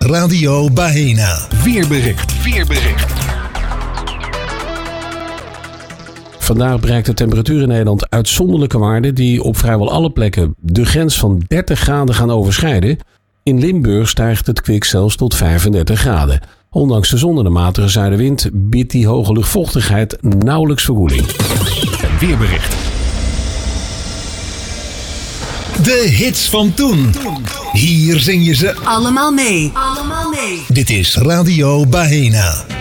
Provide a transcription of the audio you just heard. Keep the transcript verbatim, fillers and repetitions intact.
Radio Bahena. Weerbericht. Weerbericht. Vandaag bereikt de temperatuur in Nederland uitzonderlijke waarden die op vrijwel alle plekken de grens van dertig graden gaan overschrijden. In Limburg stijgt het kwik zelfs tot vijfendertig graden. Ondanks de zon en de matige zuidenwind biedt die hoge luchtvochtigheid nauwelijks verkoeling. Weerbericht. De hits van toen. Hier zing je ze allemaal mee. Allemaal mee. Dit is Radio Bahena.